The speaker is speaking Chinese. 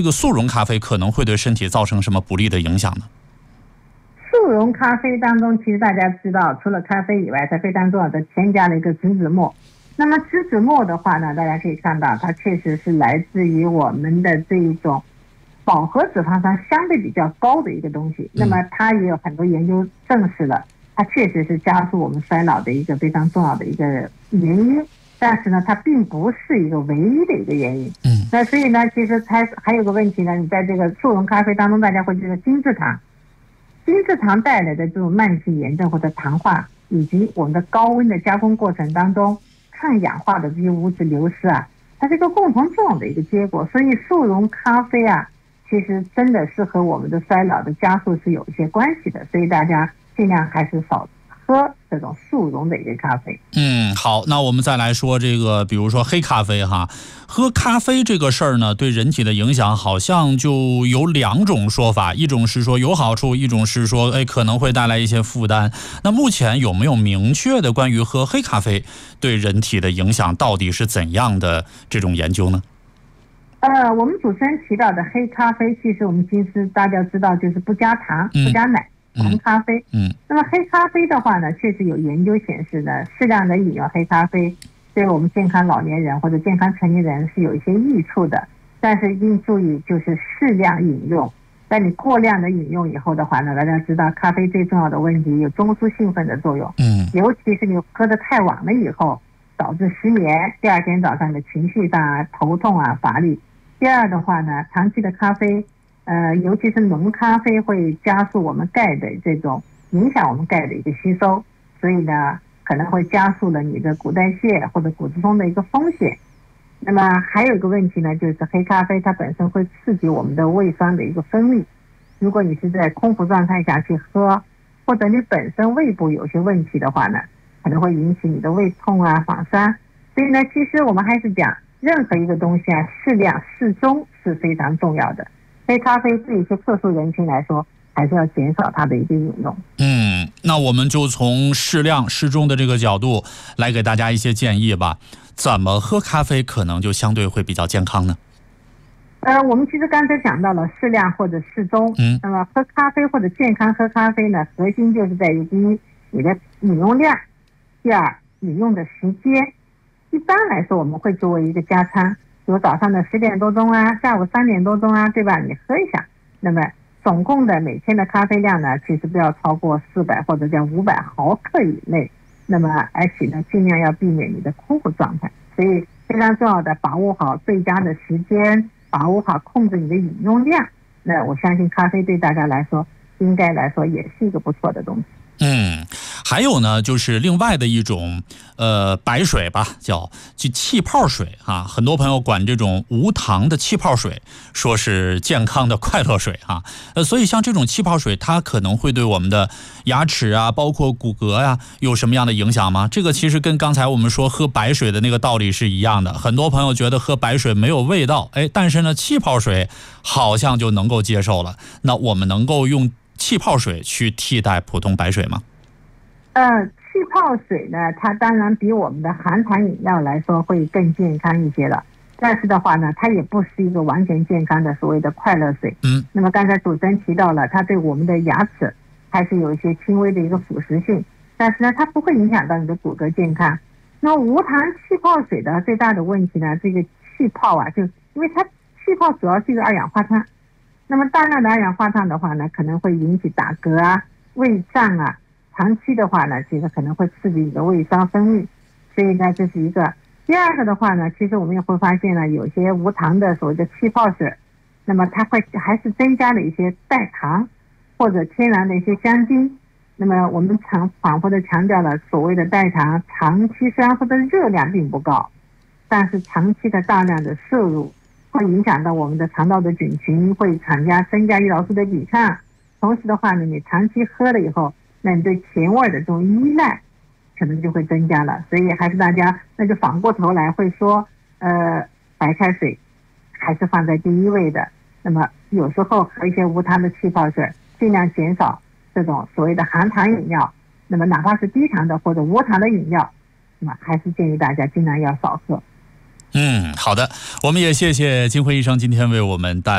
这个速溶咖啡可能会对身体造成什么不利的影响呢？ 速溶咖啡当中，其实大家知道，除了咖啡以外，它非常重要的添加了一个植脂末。那么植脂末的话呢，大家可以看到，它确实是来自于我们的这一种饱和脂肪酸相对比较高的一个东西。那么它也有很多研究证实了，它确实是加速我们衰老的一个非常重要的一个原因。但是呢，它并不是一个唯一的一个原因。那所以呢，其实还有个问题呢，你在这个速溶咖啡当中，大家会觉得精制糖带来的这种慢性炎症或者糖化，以及我们的高温的加工过程当中抗氧化的这些物质流失啊，它是一个共同作用的一个结果。所以速溶咖啡啊，其实真的是和我们的衰老的加速是有一些关系的，所以大家尽量还是少喝这种速溶的一个咖啡。 好，那我们再来说这个，比如说黑咖啡哈，喝咖啡这个事儿呢，对人体的影响好像就有两种说法，一种是说有好处，一种是说可能会带来一些负担。那目前有没有明确的关于喝黑咖啡对人体的影响到底是怎样的这种研究呢？ 我们主持人提到的黑咖啡，其实我们其实大家知道就是不加糖、不加奶。红咖啡，那么黑咖啡的话呢，确实有研究显示呢，适量的饮用黑咖啡对我们健康老年人或者健康成年人是有一些益处的，但是一定注意就是适量饮用。在你过量的饮用以后的话呢，大家知道咖啡最重要的问题有中枢兴奋的作用，尤其是你喝得太晚了以后，导致失眠，第二天早上的情绪上啊、头痛啊、乏力。第二的话呢，长期的咖啡。尤其是浓咖啡会加速我们钙的这种影响我们钙的一个吸收，所以呢可能会加速了你的骨代谢或者骨质疏松的一个风险。那么还有一个问题呢，就是黑咖啡它本身会刺激我们的胃酸的一个分泌，如果你是在空腹状态下去喝，或者你本身胃部有些问题的话呢，可能会引起你的胃痛啊、反酸。所以呢，其实我们还是讲任何一个东西啊，适量适中是非常重要的。黑咖啡对一些特殊人群来说，还是要减少它的一个饮用。 那我们就从适量适中的这个角度来给大家一些建议吧。怎么喝咖啡可能就相对会比较健康呢？ 我们其实刚才讲到了适量或者适中。那么喝咖啡或者健康喝咖啡呢，核心就是在于第一，你的饮用量；第二，饮用的时间。一般来说，我们会作为一个加餐。比如早上的10点多钟啊，下午3点多钟啊，对吧？你喝一下，那么总共的每天的咖啡量呢，其实不要超过400或者叫500毫克以内。那么而且呢，尽量要避免你的空腹状态。所以非常重要的，把握好最佳的时间，把握好控制你的饮用量。那我相信咖啡对大家来说，应该来说也是一个不错的东西。 还有呢，就是另外的一种白水吧，叫气泡水啊。很多朋友管这种无糖的气泡水说是健康的快乐水啊。所以像这种气泡水，它可能会对我们的牙齿啊，包括骨骼呀，有什么样的影响吗？这个其实跟刚才我们说喝白水的那个道理是一样的。很多朋友觉得喝白水没有味道，但是呢，气泡水好像就能够接受了。那我们能够用气泡水去替代普通白水吗？ 气泡水呢，它当然比我们的含糖饮料来说会更健康一些了，但是的话呢，它也不是一个完全健康的所谓的快乐水。那么刚才主持人提到了，它对我们的牙齿还是有一些轻微的一个腐蚀性，但是呢，它不会影响到你的骨骼健康。那么无糖气泡水的最大的问题呢，这个气泡啊，就因为它气泡主要是一个二氧化碳，那么大量的二氧化碳的话呢，可能会引起打嗝啊、胃胀啊。长期的话呢，其实可能会刺激你的胃酸分泌，所以呢，这是一个。第二个的话呢，其实我们也会发现呢，有些无糖的所谓的气泡水，那么它会还是增加了一些代糖或者天然的一些香精。那么我们反复的强调了，所谓的代糖长期虽然说的热量并不高，但是长期的大量的摄入会影响到我们的肠道的菌群，会增加胰岛素的抵抗。同时的话呢，你长期喝了以后，那你对甜味的这种依赖可能就会增加了。所以还是大家那就反过头来会说，白开水还是放在第一位的。那么有时候喝一些无糖的气泡水，尽量减少这种所谓的含糖饮料。那么哪怕是低糖的或者无糖的饮料，那么还是建议大家尽量要少喝。 好的，我们也谢谢金辉医生今天为我们带